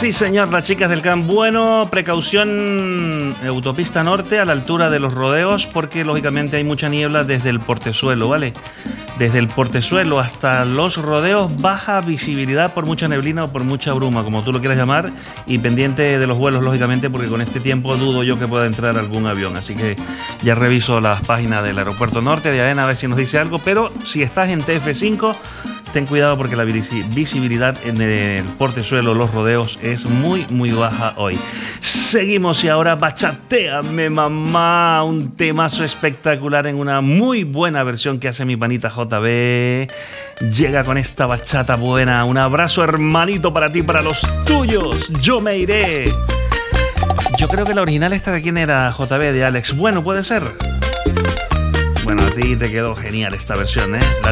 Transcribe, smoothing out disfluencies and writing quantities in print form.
Sí, señor, las chicas del CAM. Bueno, precaución, autopista norte a la altura de los rodeos, porque lógicamente hay mucha niebla desde el portezuelo, ¿vale? Desde el portezuelo hasta los rodeos, baja visibilidad por mucha neblina o por mucha bruma, como tú lo quieras llamar, y pendiente de los vuelos, lógicamente, porque con este tiempo dudo yo que pueda entrar algún avión. Así que ya reviso las páginas del aeropuerto norte de AENA a ver si nos dice algo, pero si estás en TF5, ten cuidado porque la visibilidad en el portezuelo, los rodeos, es muy, muy baja hoy. Seguimos y ahora bachateame, mamá. Un temazo espectacular en una muy buena versión que hace mi panita JB. Llega con esta bachata buena. Un abrazo, hermanito, para ti, para los tuyos. Yo me iré. Yo creo que la original esta de quién era, JB, de Alex. Bueno, puede ser. Bueno, a ti te quedó genial esta versión, ¿eh?